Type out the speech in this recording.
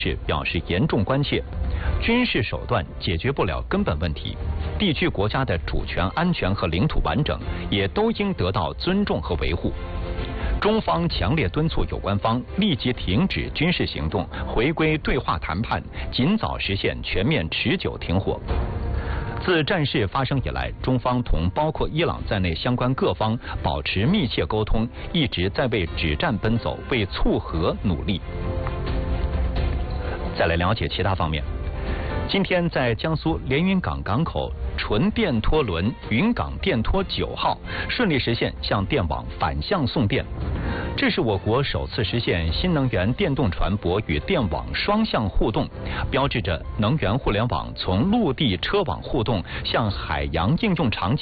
表示严重关切。军事手段解决不了根本问题，地区国家的主权、安全和领土完整也都应得到尊重和维护。中方强烈敦促有关方立即停止军事行动，回归对话谈判，尽早实现全面持久停火。自战事发生以来，中方同包括伊朗在内相关各方保持密切沟通，一直在为止战奔走、为促和努力。再来了解其他方面。今天在江苏连云港港口，纯电拖轮云港电拖9号顺利实现向电网反向送电，这是我国首次实现新能源电动船舶与电网双向互动，标志着能源互联网从陆地车网互动向海洋应用场景